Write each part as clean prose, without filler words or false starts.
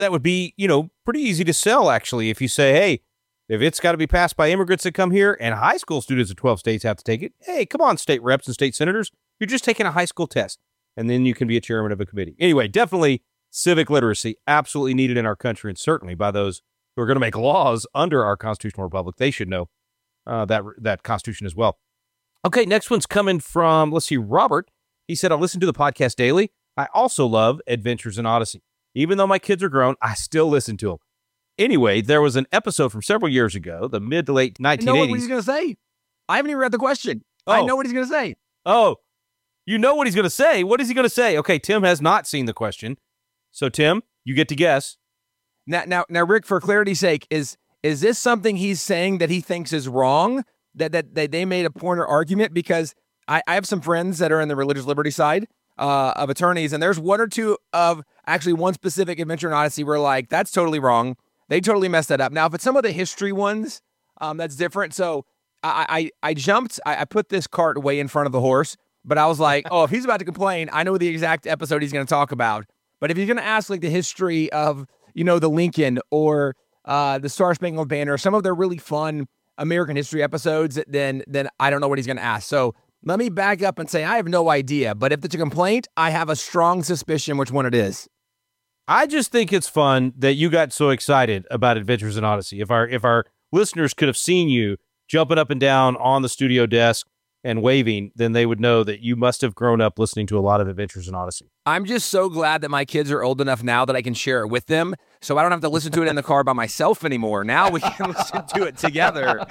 that would be, pretty easy to sell, actually, if you say, hey, if it's got to be passed by immigrants that come here and high school students of 12 states have to take it, hey, come on, state reps and state senators. You're just taking a high school test, and then you can be a chairman of a committee. Anyway, definitely civic literacy, absolutely needed in our country, and certainly by those who are going to make laws under our constitutional republic. They should know that Constitution as well. Okay, next one's coming from, let's see, Robert. He said, I listen to the podcast daily. I also love Adventures in Odyssey. Even though my kids are grown, I still listen to them. Anyway, there was an episode from several years ago, the mid to late 1980s. I know what he's going to say. I haven't even read the question. Oh. I know what he's going to say. Oh, you know what he's going to say. What is he going to say? Okay, Tim has not seen the question. So, Tim, you get to guess. Now, Rick, for clarity's sake, is this something he's saying that he thinks is wrong, that they made a point or argument? Because I have some friends that are in the religious liberty side of attorneys, and there's one or two of actually one specific Adventure in Odyssey where, like, that's totally wrong. They totally messed that up. Now, if it's some of the history ones, that's different. So I jumped. I put this cart way in front of the horse, but I was like, oh, if he's about to complain, I know the exact episode he's going to talk about. But if he's going to ask, like, the history of, the Lincoln or the Star Spangled Banner, some of their really fun American history episodes, then I don't know what he's going to ask. So let me back up and say I have no idea. But if it's a complaint, I have a strong suspicion which one it is. I just think it's fun that you got so excited about Adventures in Odyssey. If our listeners could have seen you jumping up and down on the studio desk and waving, then they would know that you must have grown up listening to a lot of Adventures in Odyssey. I'm just so glad that my kids are old enough now that I can share it with them, so I don't have to listen to it in the car by myself anymore. Now we can listen to it together.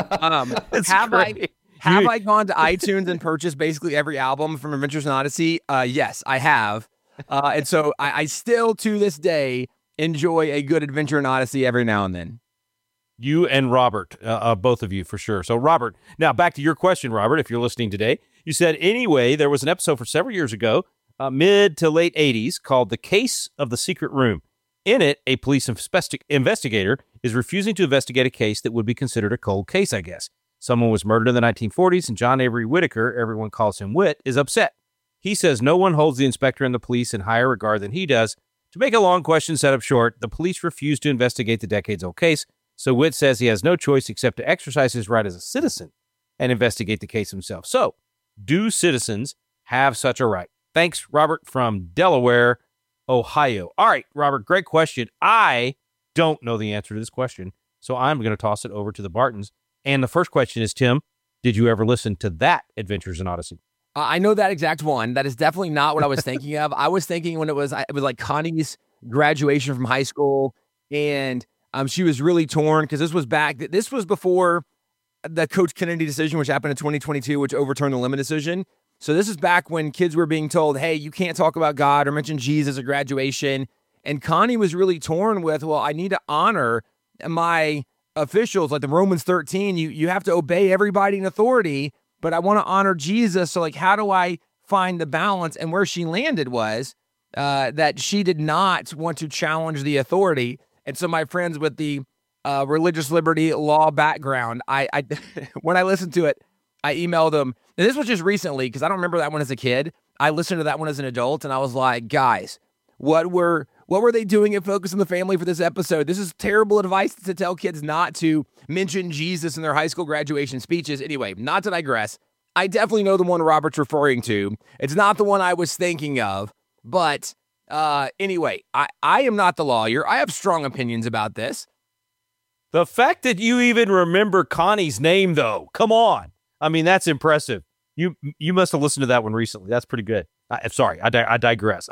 Have I gone to iTunes and purchased basically every album from Adventures in Odyssey? Yes, I have. And so I still, to this day, enjoy a good Adventure in Odyssey every now and then. You and Robert, both of you for sure. So, Robert, now back to your question, Robert, if you're listening today. You said, anyway, there was an episode for several years ago, mid to late 80s, called The Case of the Secret Room. In it, a police investigator is refusing to investigate a case that would be considered a cold case, I guess. Someone was murdered in the 1940s, and John Avery Whitaker, everyone calls him Whit, is upset. He says no one holds the inspector and the police in higher regard than he does. To make a long question set up short, the police refuse to investigate the decades-old case, so Whit says he has no choice except to exercise his right as a citizen and investigate the case himself. So, do citizens have such a right? Thanks, Robert from Delaware, Ohio. All right, Robert, great question. I don't know the answer to this question, so I'm going to toss it over to the Bartons. And the first question is, Tim, did you ever listen to that Adventures in Odyssey? I know that exact one. That is definitely not what I was thinking of. I was thinking when it was like Connie's graduation from high school, and she was really torn because this was before the Coach Kennedy decision, which happened in 2022, which overturned the Lemon decision. So this is back when kids were being told, hey, you can't talk about God or mention Jesus at graduation. And Connie was really torn with, well, I need to honor my officials, like the Romans 13. You have to obey everybody in authority, but I want to honor Jesus. So, like, how do I find the balance? And where she landed was that she did not want to challenge the authority. And so my friends with the religious liberty law background, I when I listened to it, I emailed them. And this was just recently because I don't remember that one as a kid. I listened to that one as an adult, and I was like, guys, what were they doing at Focus on the Family for this episode? This is terrible advice to tell kids not to mention Jesus in their high school graduation speeches. Anyway, not to digress, I definitely know the one Robert's referring to. It's not the one I was thinking of, but anyway, I am not the lawyer. I have strong opinions about this. The fact that you even remember Connie's name, though, come on. I mean, that's impressive. You must have listened to that one recently. That's pretty good. Sorry, I digress.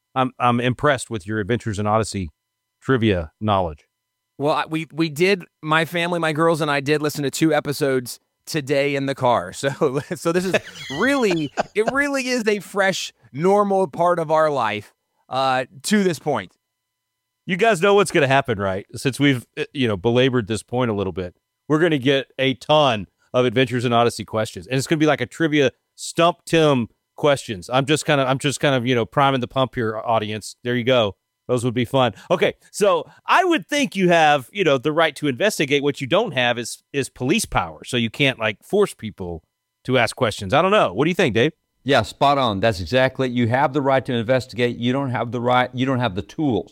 I'm impressed with your Adventures in Odyssey trivia knowledge. Well, we did, my family, my girls and I did listen to 2 episodes today in the car. So this is really, it really is a fresh, normal part of our life to this point. You guys know what's going to happen, right? Since we've, belabored this point a little bit, we're going to get a ton of Adventures in Odyssey questions. And it's going to be like a trivia Stump Tim questions. I'm just kind of, priming the pump here, audience. There you go. Those would be fun. Okay, so I would think you have, the right to investigate. What you don't have is police power. So you can't, force people to ask questions. I don't know. What do you think, Dave? Yeah, spot on. That's exactly it. You have the right to investigate. You don't have the right. You don't have the tools.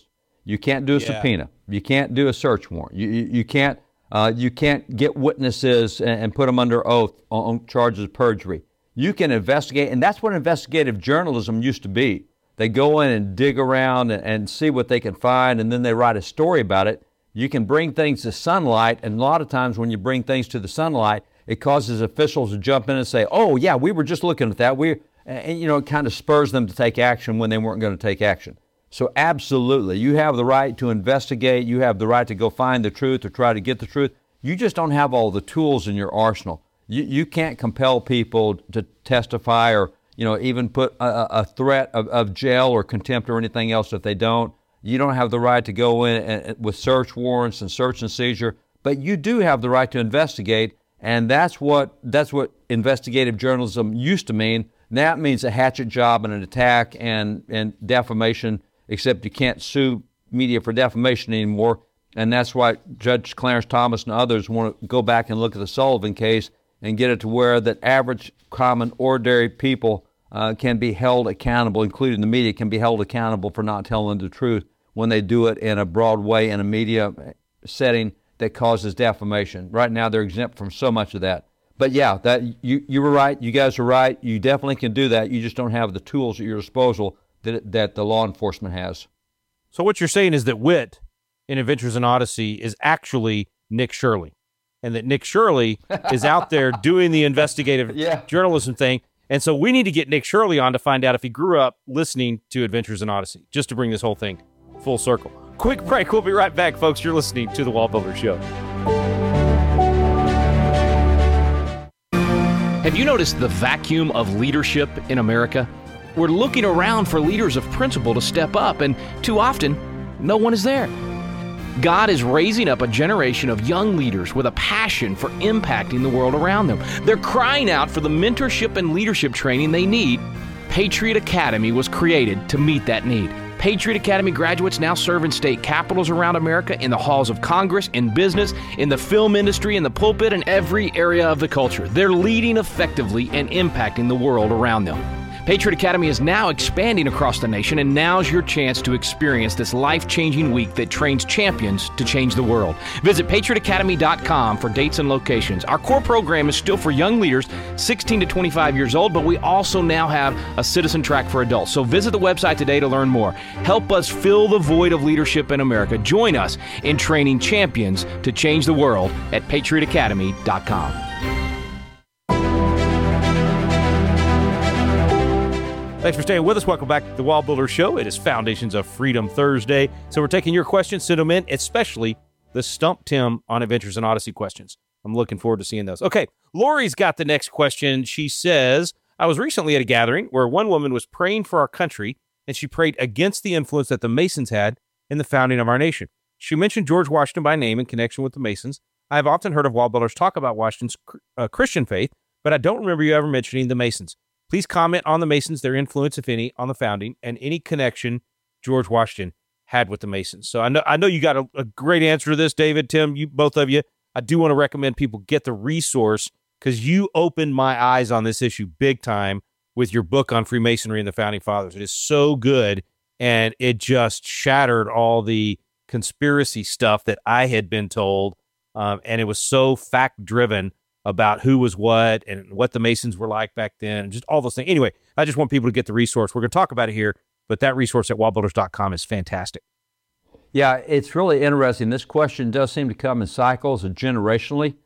You can't do a subpoena. You can't do a search warrant. You can't get witnesses and put them under oath on charges of perjury. You can investigate, and that's what investigative journalism used to be. They go in and dig around and see what they can find, and then they write a story about it. You can bring things to sunlight, and a lot of times when you bring things to the sunlight, it causes officials to jump in and say, oh, yeah, we were just looking at that. And it kind of spurs them to take action when they weren't going to take action. So absolutely, you have the right to investigate. You have the right to go find the truth or try to get the truth. You just don't have all the tools in your arsenal. You can't compel people to testify or even put a threat of jail or contempt or anything else if they don't. You don't have the right to go in with search warrants and search and seizure, but you do have the right to investigate, and that's what investigative journalism used to mean. Now it means a hatchet job and an attack and defamation, except you can't sue media for defamation anymore, and that's why Judge Clarence Thomas and others want to go back and look at the Sullivan case and get it to where that average, common, ordinary people can be held accountable, including the media, can be held accountable for not telling the truth when they do it in a broad way in a media setting that causes defamation. Right now, they're exempt from so much of that. But yeah, that you were right. You guys are right. You definitely can do that. You just don't have the tools at your disposal that the law enforcement has. So what you're saying is that Whit in Adventures in Odyssey is actually Nick Shirley, and that Nick Shirley is out there doing the investigative journalism thing. And so we need to get Nick Shirley on to find out if he grew up listening to Adventures in Odyssey, just to bring this whole thing full circle. Quick break. We'll be right back, folks. You're listening to The Wall Builder Show. Have you noticed the vacuum of leadership in America? We're looking around for leaders of principle to step up, and too often, no one is there. God is raising up a generation of young leaders with a passion for impacting the world around them. They're crying out for the mentorship and leadership training they need. Patriot Academy was created to meet that need. Patriot Academy graduates now serve in state capitals around America, in the halls of Congress, in business, in the film industry, in the pulpit, and every area of the culture. They're leading effectively and impacting the world around them. Patriot Academy is now expanding across the nation, and now's your chance to experience this life-changing week that trains champions to change the world. Visit patriotacademy.com for dates and locations. Our core program is still for young leaders 16 to 25 years old, but we also now have a citizen track for adults. So visit the website today to learn more. Help us fill the void of leadership in America. Join us in training champions to change the world at patriotacademy.com. Thanks for staying with us. Welcome back to the Wall Builder Show. It is Foundations of Freedom Thursday. So we're taking your questions. Send them in, especially the Stump Tim on Adventures in Odyssey questions. I'm looking forward to seeing those. Okay, Lori's got the next question. She says, I was recently at a gathering where one woman was praying for our country, and she prayed against the influence that the Masons had in the founding of our nation. She mentioned George Washington by name in connection with the Masons. I have often heard of wall builders talk about Washington's Christian faith, but I don't remember you ever mentioning the Masons. Please comment on the Masons, their influence, if any, on the founding, and any connection George Washington had with the Masons. So I know you got a great answer to this, David, Tim, both of you. I do want to recommend people get the resource because you opened my eyes on this issue big time with your book on Freemasonry and the Founding Fathers. It is so good, and it just shattered all the conspiracy stuff that I had been told, and it was so fact-driven about who was what and what the Masons were like back then, and just all those things. Anyway, I just want people to get the resource. We're going to talk about it here, but that resource at wallbuilders.com is fantastic. Yeah, it's really interesting. This question does seem to come in cycles and generationally.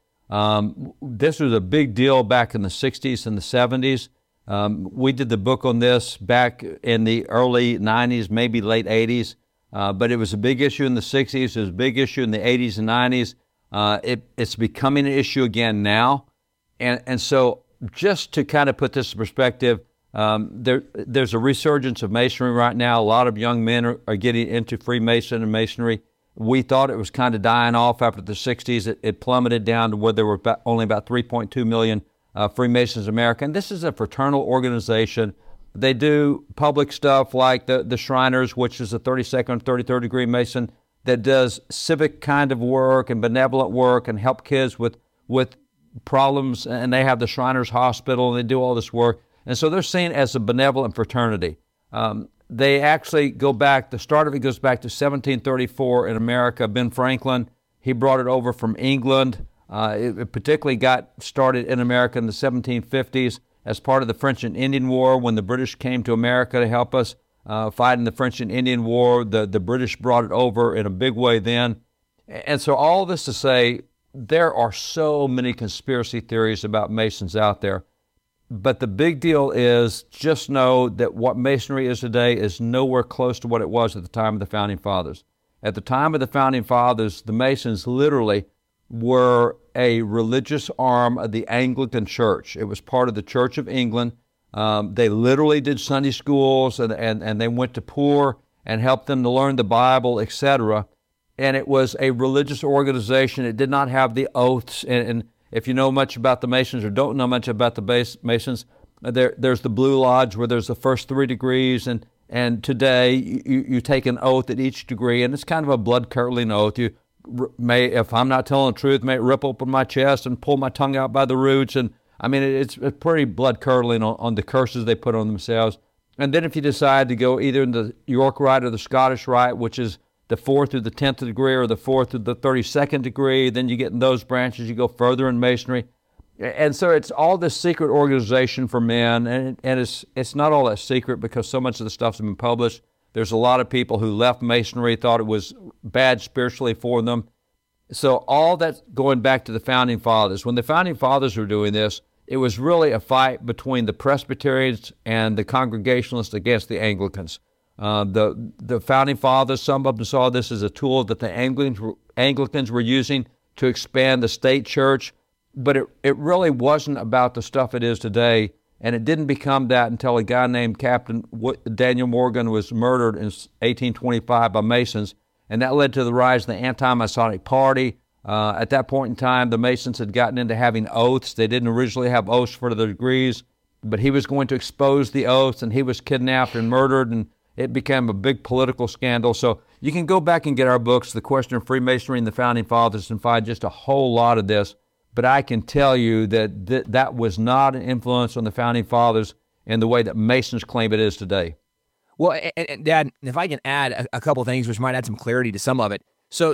This was a big deal back in the 60s and the 70s. We did the book on this back in the early 90s, maybe late 80s, but it was a big issue in the 60s. It was a big issue in the 80s and 90s. It's becoming an issue again now. And so just to kind of put this in perspective, there's a resurgence of Masonry right now. A lot of young men are getting into Freemason and Masonry. We thought it was kind of dying off after the 60s. It plummeted down to where there were only about 3.2 million Freemasons in America. And this is a fraternal organization. They do public stuff like the Shriners, which is a 32nd and 33rd degree Mason, that does civic kind of work and benevolent work and help kids with problems, and they have the Shriners Hospital, and they do all this work. And so they're seen as a benevolent fraternity. they actually go back, the start of it goes back to 1734 in America. Ben Franklin, he brought it over from England. It particularly got started in America in the 1750s as part of the French and Indian War. When the British came to America to help us fight in the French and Indian War, the British brought it over in a big way then. And so all this to say, there are so many conspiracy theories about Masons out there. But the big deal is just know that what Masonry is today is nowhere close to what it was at the time of the Founding Fathers. At the time of the Founding Fathers, the Masons literally were a religious arm of the Anglican Church. It was part of the Church of England. They literally did Sunday schools, and they went to poor and helped them to learn the Bible, etc. And it was a religious organization. It did not have the oaths. And if you know much about the Masons or don't know much about the Masons, there's the Blue Lodge where there's the first 3 degrees, and today you take an oath at each degree, and it's kind of a blood-curdling oath. You may, if I'm not telling the truth, may rip open my chest and pull my tongue out by the roots, and I mean it's pretty blood-curdling on the curses they put on themselves. And then if you decide to go either in the York Rite or the Scottish Rite, which is the 4th through the 10th degree or the 4th through the 32nd degree, then you get in those branches, you go further in Masonry. And so it's all this secret organization for men, and it's not all that secret because so much of the stuff's been published. There's a lot of people who left Masonry, thought it was bad spiritually for them. So all that's going back to the Founding Fathers. When the Founding Fathers were doing this, it was really a fight between the Presbyterians and the Congregationalists against the Anglicans. The Founding Fathers, some of them saw this as a tool that the Anglicans were using to expand the state church, but it really wasn't about the stuff it is today, and it didn't become that until a guy named Captain Daniel Morgan was murdered in 1825 by Masons, and that led to the rise of the anti-Masonic Party. At that point in time, the Masons had gotten into having oaths. They didn't originally have oaths for the degrees, but he was going to expose the oaths, and he was kidnapped and murdered, and it became a big political scandal. So you can go back and get our books, The Question of Freemasonry and the Founding Fathers, and find just a whole lot of this. But I can tell you that that was not an influence on the Founding Fathers in the way that Masons claim it is today. Well, and Dad, if I can add a couple things which might add some clarity to some of it. So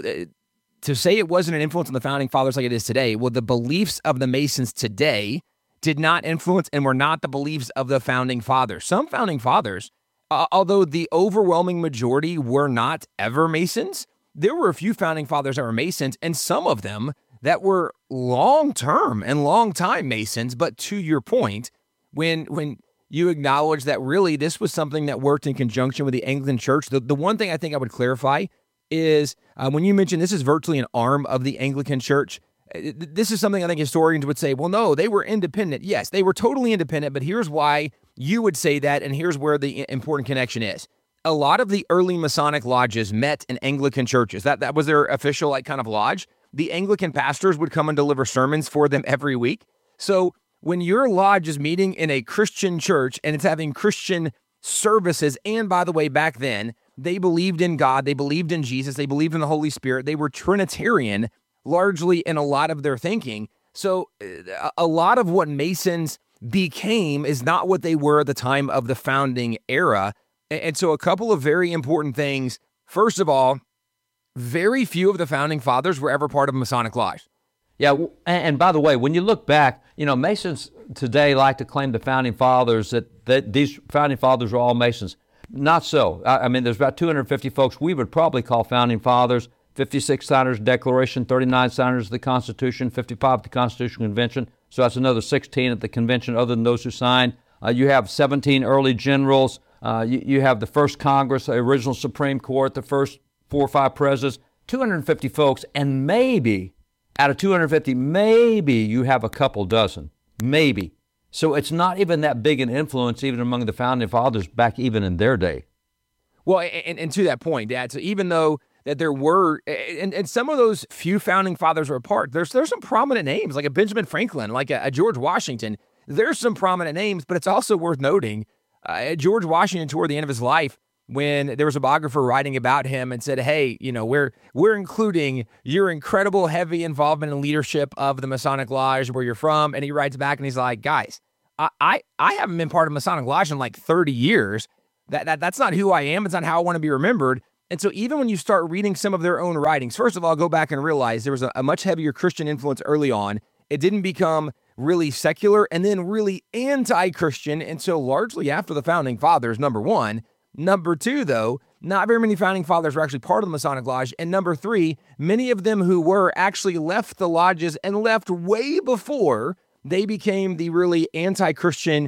to say it wasn't an influence on the Founding Fathers like it is today, well, the beliefs of the Masons today did not influence and were not the beliefs of the Founding Fathers. Some Founding Fathers, although the overwhelming majority were not ever Masons, there were a few Founding Fathers that were Masons, and some of them that were long-term and long-time Masons. But to your point, when you acknowledge that really this was something that worked in conjunction with the Anglican Church, the one thing I think I would clarify is when you mentioned this is virtually an arm of the Anglican Church, this is something I think historians would say, well, no, they were independent. Yes, they were totally independent, but here's why you would say that, and here's where the important connection is. A lot of the early Masonic lodges met in Anglican churches. That was their official kind of lodge. The Anglican pastors would come and deliver sermons for them every week. So when your lodge is meeting in a Christian church and it's having Christian services, and by the way, back then, they believed in God, they believed in Jesus, they believed in the Holy Spirit, they were Trinitarian largely in a lot of their thinking. So a lot of what Masons became is not what they were at the time of the founding era. And so a couple of very important things. First of all, very few of the Founding Fathers were ever part of a Masonic lodge. Yeah, and by the way, when you look back, Masons today like to claim the Founding Fathers, that these Founding Fathers were all Masons. Not so. I mean, there's about 250 folks we would probably call Founding Fathers, 56 signers of the Declaration, 39 signers of the Constitution, 55 at the Constitutional Convention. So that's another 16 at the convention other than those who signed. You have 17 early generals. You have the first Congress, the original Supreme Court, the first 4 or 5 presidents, 250 folks, and maybe out of 250, maybe you have a couple dozen, maybe. So it's not even that big an influence even among the Founding Fathers back even in their day. Well, and to that point, Dad, so even though that there were, and some of those few Founding Fathers were apart, there's some prominent names, like a Benjamin Franklin, like a George Washington. There's some prominent names, but it's also worth noting, George Washington, toward the end of his life, when there was a biographer writing about him and said, hey, we're including your incredible heavy involvement in leadership of the Masonic Lodge where you're from. And he writes back and he's like, guys, I haven't been part of Masonic Lodge in like 30 years. That's not who I am. It's not how I want to be remembered. And so even when you start reading some of their own writings, first of all, go back and realize there was a much heavier Christian influence early on. It didn't become really secular and then really anti-Christian until largely after the Founding Fathers, number one. Number two, though, not very many Founding Fathers were actually part of the Masonic Lodge. And number three, many of them who were actually left the lodges and left way before they became the really anti-Christian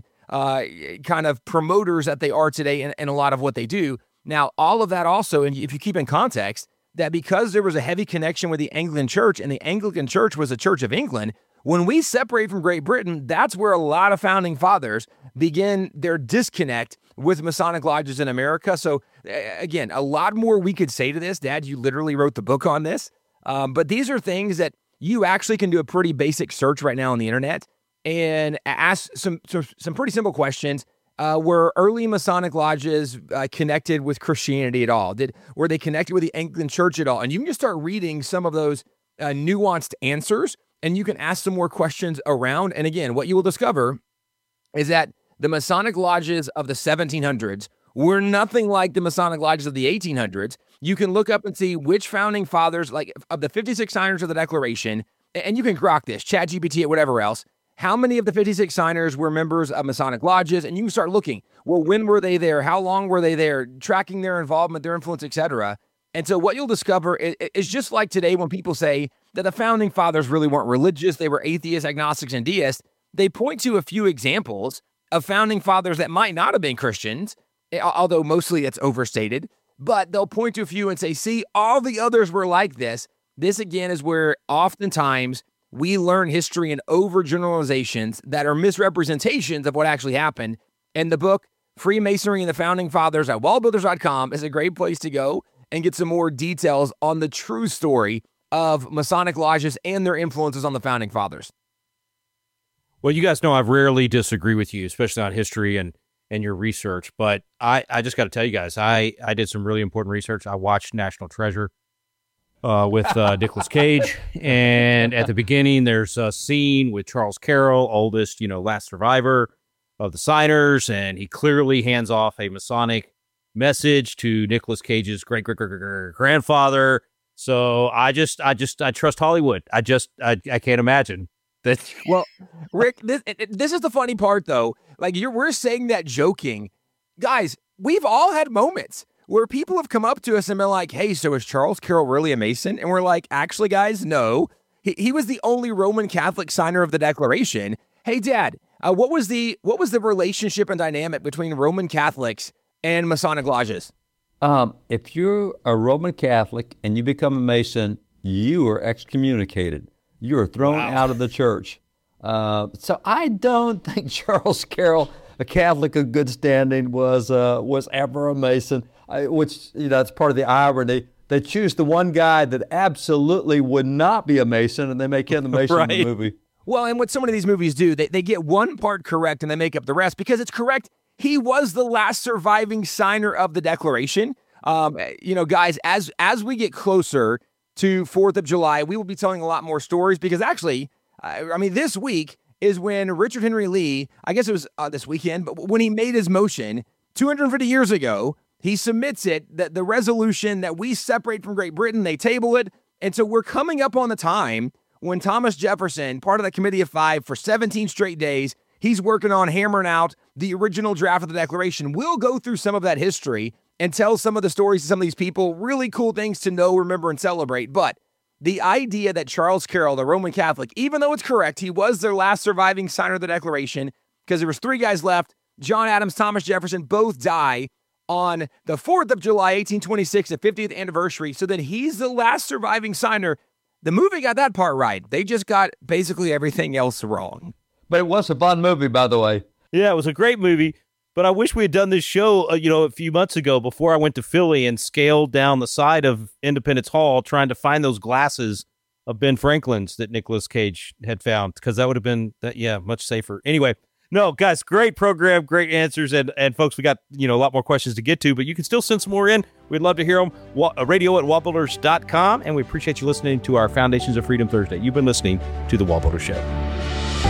kind of promoters that they are today in a lot of what they do. Now, all of that also, and if you keep in context, that because there was a heavy connection with the Anglican Church, and the Anglican Church was the Church of England, when we separate from Great Britain, that's where a lot of Founding Fathers begin their disconnect with Masonic lodges in America. So again, a lot more we could say to this. Dad, you literally wrote the book on this. But these are things that you actually can do a pretty basic search right now on the internet and ask some pretty simple questions. Were early Masonic lodges connected with Christianity at all? Were they connected with the Anglican Church at all? And you can just start reading some of those nuanced answers, and you can ask some more questions around. And again, what you will discover is that the Masonic lodges of the 1700s were nothing like the Masonic lodges of the 1800s. You can look up and see which Founding Fathers, like of the 56 signers of the Declaration, and you can grok this, ChatGPT it, whatever else. How many of the 56 signers were members of Masonic lodges? And you can start looking, well, when were they there? How long were they there? Tracking their involvement, their influence, etc. And so what you'll discover is just like today when people say that the Founding Fathers really weren't religious, they were atheists, agnostics, and deists. They point to a few examples of Founding Fathers that might not have been Christians, although mostly it's overstated, but they'll point to a few and say, see, all the others were like this. This, again, is where oftentimes we learn history in overgeneralizations that are misrepresentations of what actually happened. And the book, Freemasonry and the Founding Fathers at wallbuilders.com, is a great place to go and get some more details on the true story of Masonic lodges and their influences on the Founding Fathers. Well, you guys know I rarely disagree with you, especially on history and your research. But I just got to tell you guys, I did some really important research. I watched National Treasure with Nicolas Cage. And at the beginning, there's a scene with Charles Carroll, oldest, last survivor of the signers. And he clearly hands off a Masonic message to Nicolas Cage's great-great-great-grandfather. So I trust Hollywood. I can't imagine. Well, Rick, this is the funny part, though. Like, we're saying that joking. Guys, we've all had moments where people have come up to us and been like, hey, so is Charles Carroll really a Mason? And we're like, actually, guys, no. He was the only Roman Catholic signer of the Declaration. Hey, Dad, what was the relationship and dynamic between Roman Catholics and Masonic lodges? If you're a Roman Catholic and you become a Mason, you are excommunicated. You are thrown out of the church. So I don't think Charles Carroll, a Catholic of good standing, was ever a Mason. Which, it's part of the irony. They choose the one guy that absolutely would not be a Mason, and they make him the Mason in the movie. Well, and what so many of these movies do, they get one part correct and they make up the rest because it's correct. He was the last surviving signer of the Declaration. Guys, as we get closer to 4th of July, we will be telling a lot more stories because actually, this week is when Richard Henry Lee, I guess it was this weekend, but when he made his motion 250 years ago, he submits it, that the resolution that we separate from Great Britain, they table it. And so we're coming up on the time when Thomas Jefferson, part of the Committee of Five for 17 straight days, he's working on hammering out the original draft of the Declaration. We'll go through some of that history and tell some of the stories to some of these people, really cool things to know, remember, and celebrate. But the idea that Charles Carroll, the Roman Catholic, even though it's correct, he was their last surviving signer of the Declaration, because there was 3 guys left, John Adams, Thomas Jefferson, both die on the 4th of July, 1826, the 50th anniversary. So then he's the last surviving signer. The movie got that part right. They just got basically everything else wrong. But it was a fun movie, by the way. Yeah, it was a great movie. But I wish we had done this show, a few months ago before I went to Philly and scaled down the side of Independence Hall trying to find those glasses of Ben Franklin's that Nicolas Cage had found, because that would have been, much safer. Anyway, no, guys, great program, great answers. And folks, we got, a lot more questions to get to, but you can still send some more in. We'd love to hear them. Radio@wallbuilders.com. And we appreciate you listening to our Foundations of Freedom Thursday. You've been listening to The Wall Builder Show.